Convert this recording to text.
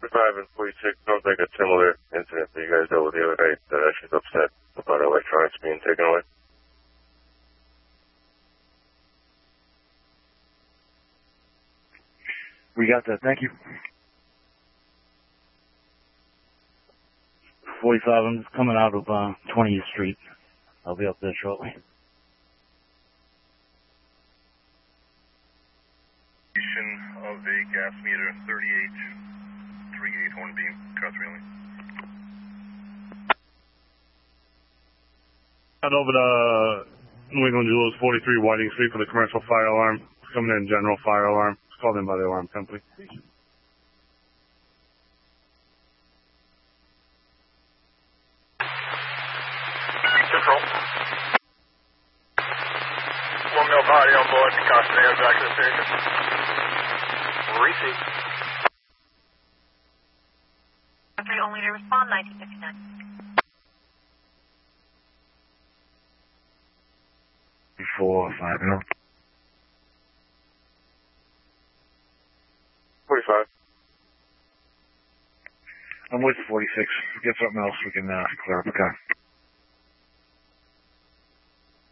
45 and 46 sounds like a similar incident that you guys dealt with the other night that she's upset about electronics being taken away. We got that. Thank you. 45, I'm just coming out of 20th Street. I'll be up there shortly. Of a gas meter 3838 Hornbeam, cross-railing. Head over to New England Jewels, 43 Whiting Street for the commercial fire alarm. It's coming in general fire alarm. It's called in by the alarm company. Control. 1 mil body on board, caution air back to the station. Receive. Only to respond, 1959. Before 5 mil. 45. I'm with 46. Get something else we can clear up the car.